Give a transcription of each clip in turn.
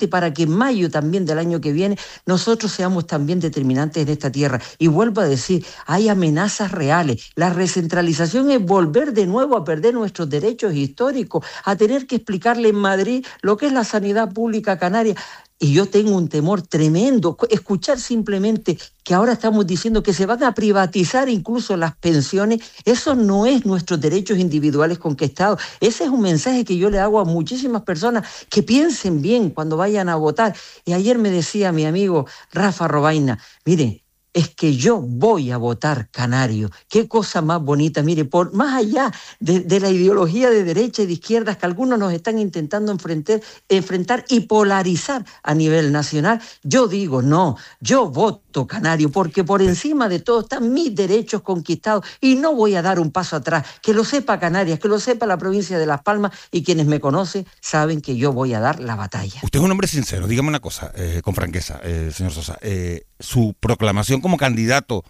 parte para que en mayo también del año que viene nosotros seamos también determinantes en esta tierra. Y vuelvo a decir, hay amenazas reales. La recentralización es volver de nuevo a perder nuestros derechos históricos, a tener que explicarle en Madrid lo que es la sanidad pública canaria. Y yo tengo un temor tremendo, escuchar simplemente que ahora estamos diciendo que se van a privatizar incluso las pensiones, eso no es nuestros derechos individuales conquistados. Ese es un mensaje que yo le hago a muchísimas personas, que piensen bien cuando vayan a votar. Y ayer me decía mi amigo Rafa Robaina, mire, es que yo voy a votar canario. Qué cosa más bonita, mire, por más allá de la ideología de derecha y de izquierdas que algunos nos están intentando enfrentar y polarizar a nivel nacional, yo digo no, yo voto canario, porque por encima de todo están mis derechos conquistados y no voy a dar un paso atrás. Que lo sepa Canarias, que lo sepa la provincia de Las Palmas, y quienes me conocen saben que yo voy a dar la batalla. Usted es un hombre sincero, dígame una cosa, con franqueza, señor Sosa, su proclamación como candidato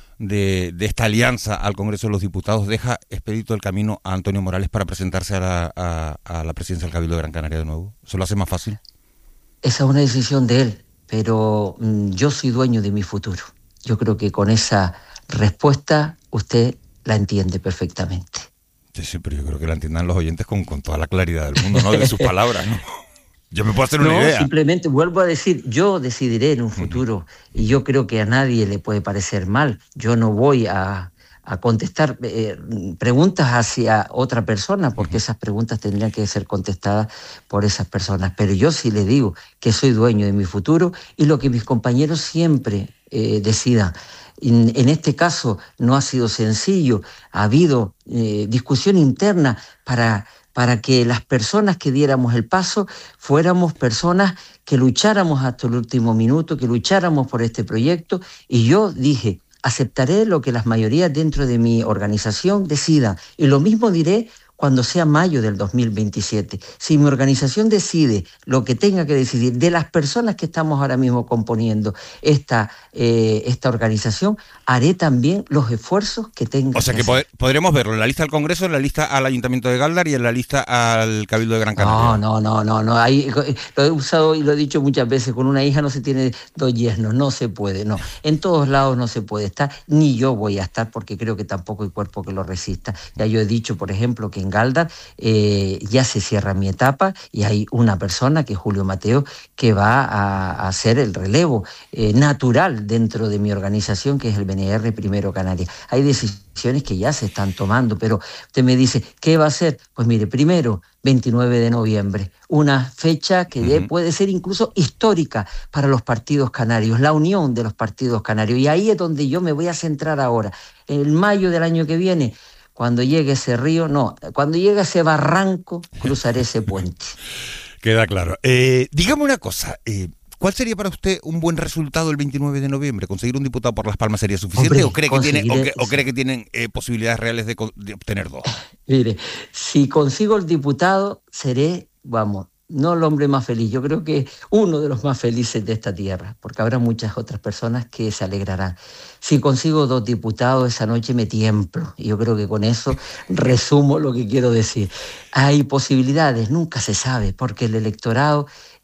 de esta alianza al Congreso de los Diputados deja expedito el camino a Antonio Morales para presentarse a la presidencia del Cabildo de Gran Canaria de nuevo. ¿Eso lo hace más fácil? Esa es una decisión de él, pero yo soy dueño de mi futuro. Yo creo que con esa respuesta usted la entiende perfectamente. Sí, pero yo creo que la entiendan los oyentes con toda la claridad del mundo, ¿no? De sus palabras, ¿no? Yo me puedo hacer una idea. Simplemente vuelvo a decir, yo decidiré en un futuro, y yo creo que a nadie le puede parecer mal. Yo no voy a contestar preguntas hacia otra persona, porque esas preguntas tendrían que ser contestadas por esas personas. Pero yo sí le digo que soy dueño de mi futuro y lo que mis compañeros siempre decidan. En este caso no ha sido sencillo, ha habido discusión interna para que las personas que diéramos el paso fuéramos personas que lucháramos hasta el último minuto, que lucháramos por este proyecto, y yo dije, aceptaré lo que las mayorías dentro de mi organización decidan, y lo mismo diré cuando sea mayo del 2027. Si mi organización decide lo que tenga que decidir de las personas que estamos ahora mismo componiendo esta organización, haré también los esfuerzos que tenga. O sea que podremos verlo en la lista del Congreso, en la lista al Ayuntamiento de Galdar y en la lista al Cabildo de Gran Canaria. No. Ahí, lo he usado y lo he dicho muchas veces, con una hija no se tiene dos yernos, no se puede, no. En todos lados no se puede estar, ni yo voy a estar, porque creo que tampoco hay cuerpo que lo resista. Ya yo he dicho, por ejemplo, que en Galdar ya se cierra mi etapa y hay una persona, que es Julio Mateo, que va a hacer el relevo natural dentro de mi organización, que es el BNR Primero Canarias. Hay decisiones que ya se están tomando, pero usted me dice, ¿qué va a hacer? Pues mire, primero, 29 de noviembre, una fecha que puede ser incluso histórica para los partidos canarios, la unión de los partidos canarios, y ahí es donde yo me voy a centrar ahora. En mayo del año que viene, cuando llegue ese río, cuando llegue ese barranco, cruzaré ese puente. Queda claro. Dígame una cosa, ¿cuál sería para usted un buen resultado el 29 de noviembre? ¿Conseguir un diputado por Las Palmas sería suficiente? Hombre, ¿O cree que tienen posibilidades reales de obtener dos? Mire, si consigo el diputado, seré, no el hombre más feliz, yo creo que uno de los más felices de esta tierra, porque habrá muchas otras personas que se alegrarán. Si consigo 2 diputados, esa noche me tiemblo, y yo creo que con eso resumo lo que quiero decir. Hay posibilidades, nunca se sabe, porque el electorado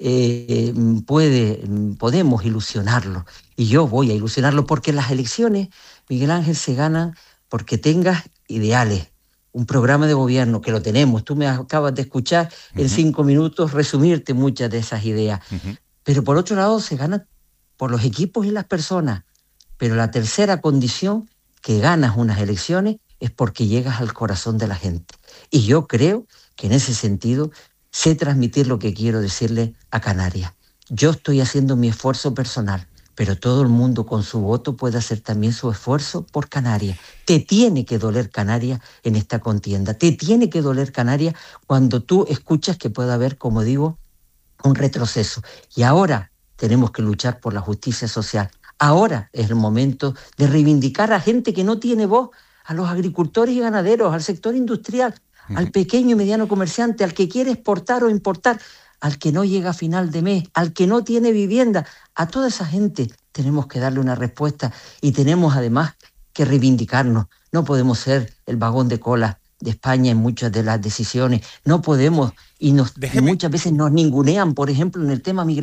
podemos ilusionarlo, y yo voy a ilusionarlo, porque las elecciones, Miguel Ángel, se ganan porque tengas ideales, un programa de gobierno, que lo tenemos. Tú me acabas de escuchar en 5 minutos resumirte muchas de esas ideas. Pero por otro lado se ganan por los equipos y las personas. Pero la tercera condición, que ganas unas elecciones, es porque llegas al corazón de la gente. Y yo creo que en ese sentido sé transmitir lo que quiero decirle a Canarias. Yo estoy haciendo mi esfuerzo personal, pero todo el mundo con su voto puede hacer también su esfuerzo por Canarias. Te tiene que doler Canarias en esta contienda, te tiene que doler Canarias cuando tú escuchas que puede haber, como digo, un retroceso. Y ahora tenemos que luchar por la justicia social. Ahora es el momento de reivindicar a gente que no tiene voz, a los agricultores y ganaderos, al sector industrial, al pequeño y mediano comerciante, al que quiere exportar o importar, al que no llega a final de mes, al que no tiene vivienda. A toda esa gente tenemos que darle una respuesta, y tenemos además que reivindicarnos. No podemos ser el vagón de cola de España en muchas de las decisiones. No podemos y muchas veces nos ningunean, por ejemplo, en el tema migratorio.